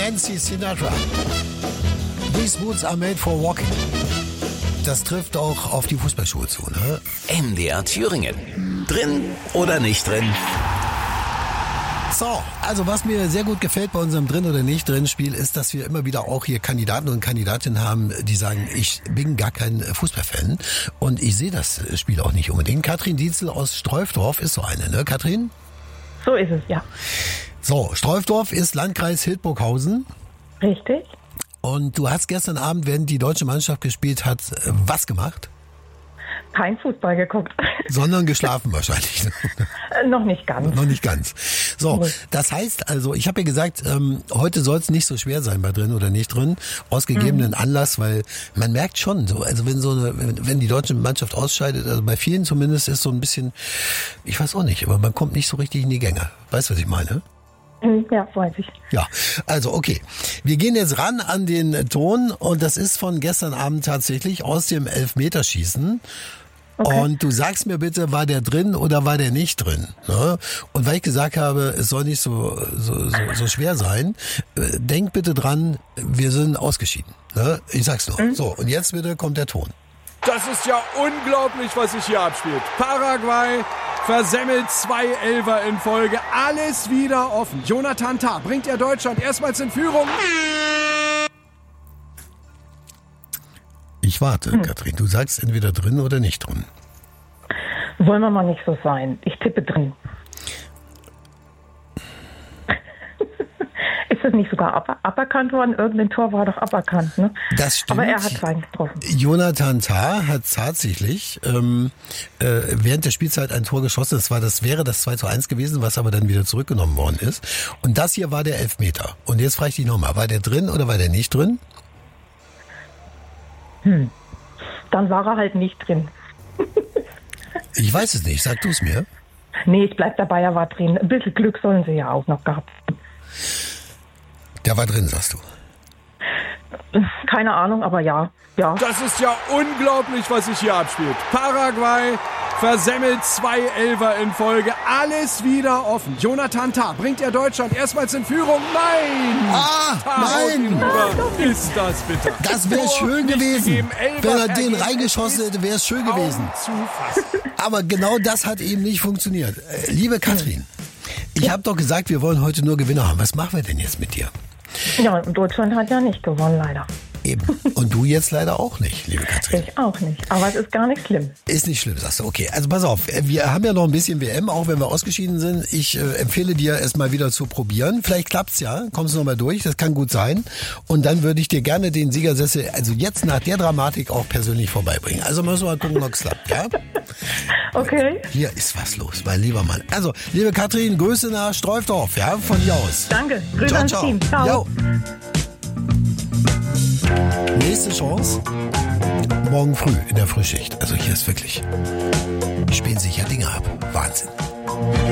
Nancy Sinatra. These boots are made for walking. Das trifft auch auf die Fußballschuhe zu, ne? MDR Thüringen. Drin oder nicht drin? So, also was mir sehr gut gefällt bei unserem Drin- oder Nicht-Drin-Spiel ist, dass wir immer wieder auch hier Kandidaten und Kandidatinnen haben, die sagen, ich bin gar kein Fußballfan und ich sehe das Spiel auch nicht unbedingt. Katrin Dietzel aus Streufdorf ist so eine, ne, Katrin? So ist es, ja. So, Streufdorf ist Landkreis Hildburghausen. Richtig. Und du hast gestern Abend, während die deutsche Mannschaft gespielt hat, was gemacht? Kein Fußball geguckt. Sondern geschlafen wahrscheinlich. Noch nicht ganz. Noch nicht ganz. So, Nee. das heißt also, ich habe ja gesagt, heute soll es nicht so schwer sein bei drin oder nicht drin, aus gegebenen Anlass, weil man merkt schon, so, also wenn die deutsche Mannschaft ausscheidet, also bei vielen zumindest ist so ein bisschen, ich weiß auch nicht, aber man kommt nicht so richtig in die Gänge. Weißt du, was ich meine? Ja, weiß ich. Ja, also okay. Wir gehen jetzt ran an den Ton und das ist von gestern Abend tatsächlich aus dem Elfmeterschießen. Okay. Und du sagst mir bitte, war der drin oder war der nicht drin? Ne? Und weil ich gesagt habe, es soll nicht so schwer sein, denk bitte dran, wir sind ausgeschieden. Ne? Ich sag's nur. So, und jetzt bitte kommt der Ton. Das ist ja unglaublich, was sich hier abspielt. Paraguay versemmelt 2 Elfer in Folge. Alles wieder offen. Jonathan Tah bringt ja Deutschland erstmals in Führung. Ich warte, Katrin. Du sagst entweder drin oder nicht drin. Wollen wir mal nicht so sein. Ich tippe drin. Ist das nicht sogar aberkannt worden? Irgendein Tor war doch aberkannt, ne? Das stimmt. Aber er hat rein getroffen. Jonathan Tah hat tatsächlich während der Spielzeit ein Tor geschossen. Das wäre das 2:1 gewesen, was aber dann wieder zurückgenommen worden ist. Und das hier war der Elfmeter. Und jetzt frage ich dich nochmal, war der drin oder war der nicht drin? Dann war er halt nicht drin. Ich weiß es nicht, sag du es mir. Nee, ich bleib dabei, er war drin. Ein bisschen Glück sollen sie ja auch noch gehabt. Der war drin, sagst du. Keine Ahnung, aber ja. Ja. Das ist ja unglaublich, was sich hier abspielt. Paraguay versemmelt 2 Elfer in Folge. Alles wieder offen. Jonathan Tah bringt ja Deutschland erstmals in Führung. Nein! Tah nein! haut ihn rüber. Ist das bitter. Das wäre Tor schön nicht gewesen. gegeben. Elfer Wenn er den vergeben. reingeschossen hätte, wäre es schön Kaum gewesen. zu fassen. Aber genau das hat eben nicht funktioniert. Liebe Katrin, ich habe doch gesagt, wir wollen heute nur Gewinner haben. Was machen wir denn jetzt mit dir? Ja, und Deutschland hat ja nicht gewonnen, leider. Eben. Und du jetzt leider auch nicht, liebe Katrin. Ich auch nicht. Aber es ist gar nicht schlimm. Ist nicht schlimm, sagst du. Okay, also pass auf, wir haben ja noch ein bisschen WM, auch wenn wir ausgeschieden sind. Ich empfehle dir, es mal wieder zu probieren. Vielleicht klappt's ja, kommst du noch mal durch, das kann gut sein. Und dann würde ich dir gerne den Siegersessel, also jetzt nach der Dramatik, auch persönlich vorbeibringen. Also müssen wir mal gucken, ob es klappt, ja? Okay. Hier ist was los, mein lieber Mann. Also, liebe Katrin, Grüße nach Streufdorf, ja, von hier aus. Danke. Grüße ans Team. Ciao. Jo. Nächste Chance, morgen früh in der Frühschicht. Also hier ist wirklich, spielen sich ja Dinge ab. Wahnsinn.